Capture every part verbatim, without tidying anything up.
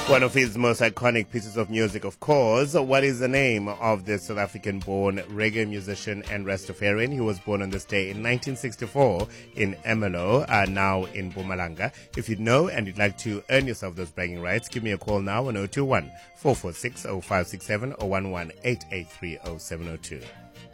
One of his most iconic pieces of music, of course. What is the name of the South African-born reggae musician and Rastafarian? He was born on this day in nineteen sixty-four in Emelo, uh, now in Mpumalanga. If you know and you'd like to earn yourself those bragging rights, give me a call now on zero two one, four four six, zero five six seven or one one eight eight three zero seven zero two.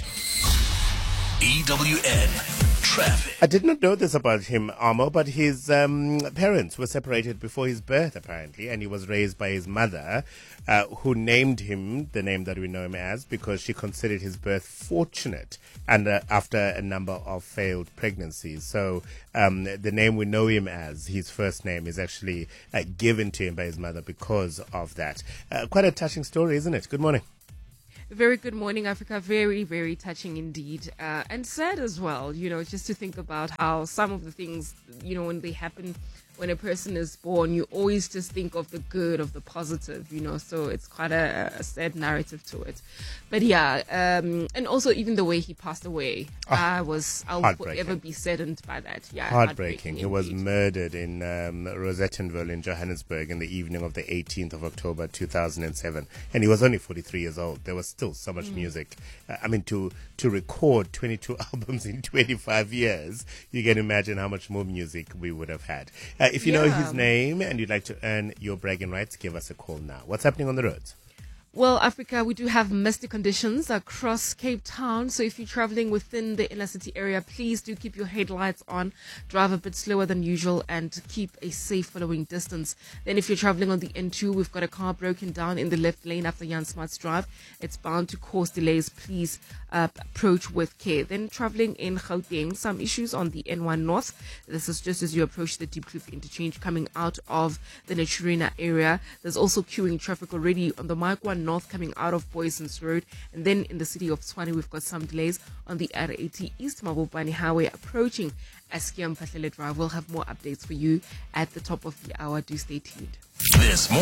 E W N Traffic. I did not know this about him, Amo, but his um, parents were separated before his birth, apparently, and he was raised by his mother, uh, who named him the name that we know him as because she considered his birth fortunate and uh, after a number of failed pregnancies. So um, the name we know him as, his first name, is actually uh, given to him by his mother because of that. Uh, quite a touching story, isn't it? Good morning. Very good morning, Africa. Very, very touching indeed. Uh, and sad as well, you know, just to think about how some of the things, you know, when they happen, when a person is born, you always just think of the good, of the positive, you know, so it's quite a, a sad narrative to it. But yeah, um, and also even the way he passed away, oh, I was, I'll forever be saddened by that. Yeah, heartbreaking. He was murdered in um, Rosettenville in Johannesburg in the evening of the eighteenth of October two thousand seven, and he was only forty-three years old. There was still so much mm. music. Uh, I mean, to to record twenty-two albums in twenty-five years, you can imagine how much more music we would have had. Uh, if you yeah. know his name and you'd like to earn your bragging rights, give us a call now. What's happening on the roads? Well, Africa, we do have misty conditions across Cape Town. So if you're traveling within the inner city area, please do keep your headlights on, drive a bit slower than usual, and keep a safe following distance. Then if you're traveling on the N two, we've got a car broken down in the left lane after Jan Smart's drive. It's bound to cause delays. Please uh, approach with care. Then traveling in Gauteng, some issues on the N one North. This is just as you approach the Deep Kloof interchange coming out of the Naturena area. There's also queuing traffic already on the Mike one North coming out of Boyson's Road, and then in the city of Tshwane we've got some delays on the R eighty East Mabopane Highway approaching Askia Mphahlele Drive. We'll have more updates for you at the top of the hour. Do stay tuned. This